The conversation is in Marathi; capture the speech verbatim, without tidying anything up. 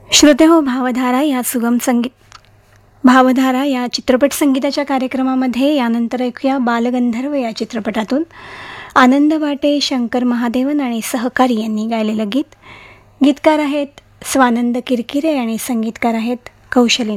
श्रोते हो, भावधारा या सुगम संगीत भावधारा या चित्रपट संगीताच्या कार्यक्रमामध्ये यानंतर ऐकूया बालगंधर्व या चित्रपटातून आनंद वाटे, शंकर महादेवन आणि सहकारी यांनी गायलेलं गीत. गीतकार आहेत स्वानंद किरकिरे आणि संगीतकार आहेत कौशली